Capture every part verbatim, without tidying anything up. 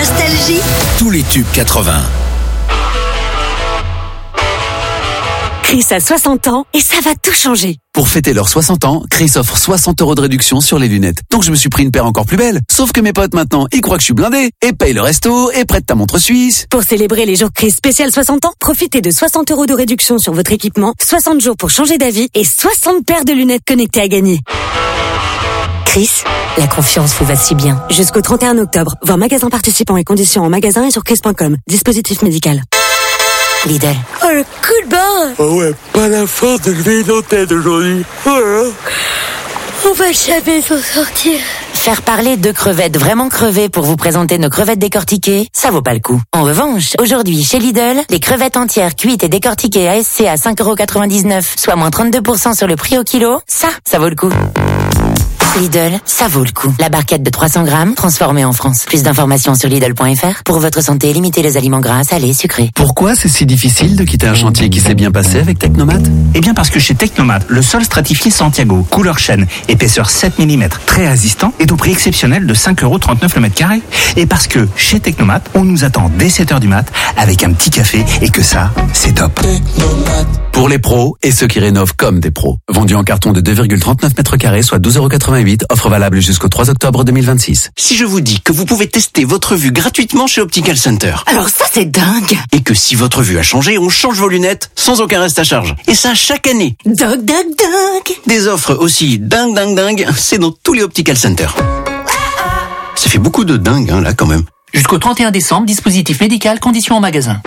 Nostalgie. Tous les tubes quatre-vingts. Chris a soixante ans et ça va tout changer. Pour fêter leurs soixante ans, Chris offre soixante euros de réduction sur les lunettes. Donc je me suis pris une paire encore plus belle. Sauf que mes potes maintenant, ils croient que je suis blindé et payent le resto et prêtent ta montre suisse. Pour célébrer les jours Chris spécial soixante ans, profitez de soixante euros de réduction sur votre équipement, soixante jours pour changer d'avis et soixante paires de lunettes connectées à gagner. Chris, la confiance vous va si bien. Jusqu'au trente et un octobre, voir magasin participant et conditions en magasin et sur chris point com. Dispositif médical. Lidl. Oh, le coup de barre. Oh ouais, pas la force de lever nos têtes aujourd'hui. Oh là là. On va jamais s'en sortir. Faire parler de crevettes vraiment crevées pour vous présenter nos crevettes décortiquées, ça vaut pas le coup. En revanche, aujourd'hui, chez Lidl, les crevettes entières cuites et décortiquées A S C à cinq euros quatre-vingt-dix-neuf, soit moins trente-deux pour cent sur le prix au kilo, ça, ça vaut le coup. Lidl, ça vaut le coup. La barquette de trois cents grammes, transformée en France. Plus d'informations sur Lidl point F R. Pour votre santé, limitez les aliments gras, salés, sucrés. Pourquoi c'est si difficile de quitter un chantier qui s'est bien passé avec Technomat ? Eh bien parce que chez Technomat, le sol stratifié Santiago, couleur chêne, épaisseur sept millimètres, très résistant, est au prix exceptionnel de cinq euros trente-neuf le mètre carré. Et parce que chez Technomat, on nous attend dès sept heures du mat avec un petit café et que ça, c'est top. Pour les pros et ceux qui rénovent comme des pros. Vendu en carton de deux virgule trente-neuf mètres carrés, soit douze euros quatre-vingt-huit. Offre valable jusqu'au trois octobre deux mille vingt-six. Si je vous dis que vous pouvez tester votre vue gratuitement chez Optical Center. Alors ça, c'est dingue. Et que si votre vue a changé, on change vos lunettes sans aucun reste à charge. Et ça chaque année. Dingue, dingue, dingue. Des offres aussi dingue, dingue, dingue, c'est dans tous les Optical Center. Ça fait beaucoup de dingue, hein, là, quand même. Jusqu'au trente et un décembre, dispositif médical, conditions en magasin.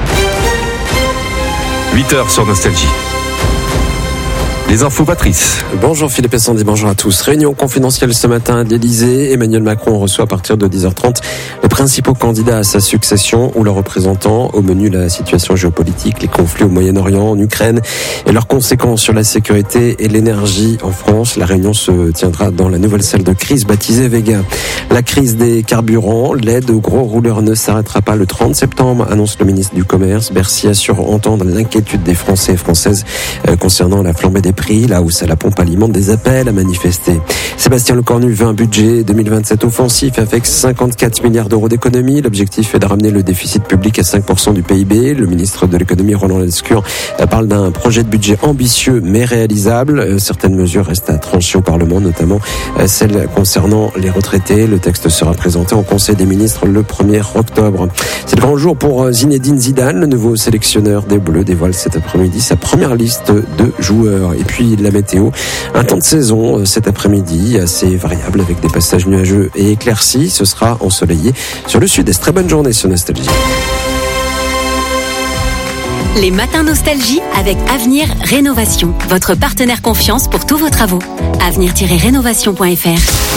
huit heures sur Nostalgie. Les infos, Patrice. Bonjour Philippe et Sandy, bonjour à tous. Réunion confidentielle ce matin à l'Élysée. Emmanuel Macron reçoit à partir de dix heures trente les principaux candidats à sa succession ou leurs représentants. Au menu, la situation géopolitique, les conflits au Moyen-Orient, en Ukraine et leurs conséquences sur la sécurité et l'énergie en France. La réunion se tiendra dans la nouvelle salle de crise baptisée Vega. La crise des carburants, l'aide aux gros rouleurs ne s'arrêtera pas le trente septembre, annonce le ministre du Commerce. Bercy assure entendre l'inquiétude des Français et Françaises euh, concernant la flambée des prix. La hausse à la pompe alimente des appels à manifester. Sébastien Lecornu veut un budget deux mille vingt-sept offensif avec cinquante-quatre milliards d'euros d'économie. L'objectif est de ramener le déficit public à cinq pour cent du P I B. Le ministre de l'économie, Roland Lescure, parle d'un projet de budget ambitieux mais réalisable. Certaines mesures restent à trancher au Parlement, notamment celles concernant les retraités. Le texte sera présenté au Conseil des ministres le premier octobre. C'est le grand jour pour Zinedine Zidane. Le nouveau sélectionneur des Bleus dévoile cet après-midi sa première liste de joueurs. Et puis la météo, un temps de saison cet après-midi assez variable avec des passages nuageux et éclaircis. Ce sera ensoleillé sur le sud-est. Très bonne journée sur Nostalgie. Les matins Nostalgie avec Avenir Rénovation. Votre partenaire confiance pour tous vos travaux. avenir tiret rénovation point F R.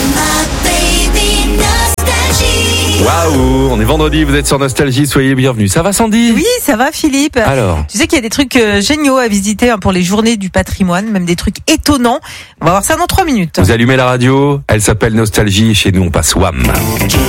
Waouh, on est vendredi, vous êtes sur Nostalgie, soyez bienvenus. Ça va Sandy ? Oui, ça va Philippe. Alors ? Tu sais qu'il y a des trucs euh, géniaux à visiter hein, pour les journées du patrimoine, même des trucs étonnants. On va voir ça dans trois minutes. Vous allumez la radio, elle s'appelle Nostalgie et chez nous on passe Wham.